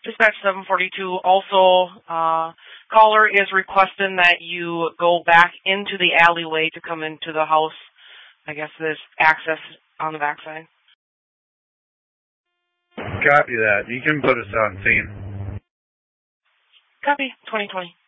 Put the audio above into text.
Dispatch 742. Also, caller is requesting that you go back into the alleyway to come into the house. I guess there's access on the backside. Copy that. You can put us on scene. Copy. 2020.